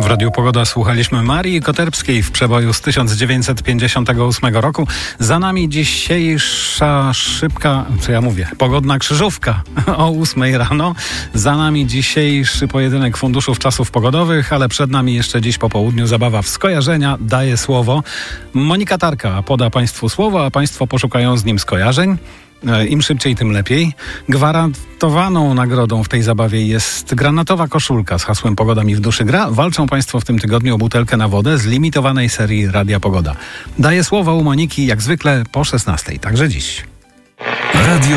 Radiu Pogoda słuchaliśmy Marii Koterbskiej w przeboju z 1958 roku. Za nami dzisiejsza szybka, pogodna krzyżówka o 8 rano. Za nami dzisiejszy pojedynek funduszów czasów pogodowych, ale przed nami jeszcze dziś po południu zabawa w skojarzenia. Daję słowo. Monika Tarka poda Państwu słowo, a Państwo poszukają z nim skojarzeń. Im szybciej, tym lepiej. Gwarantowaną nagrodą w tej zabawie jest granatowa koszulka z hasłem Pogoda mi w duszy gra. Walczą Państwo w tym tygodniu o butelkę na wodę z limitowanej serii Radia Pogoda. Daję słowo u Moniki jak zwykle po 16:00, także dziś. Radio